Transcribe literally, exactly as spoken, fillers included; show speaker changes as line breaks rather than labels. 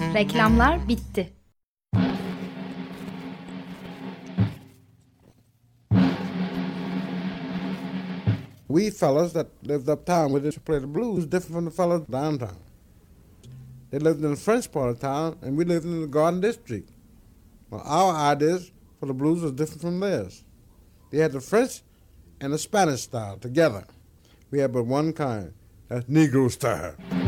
Reklamlar bitti.
We fellas that lived uptown with us to play the blues different from the fellas downtown. They lived in the French part of town, and we lived in the Garden District. Well, our ideas for the blues was different from theirs. They had the French and the Spanish style together. We had but one kind, that's Negro style.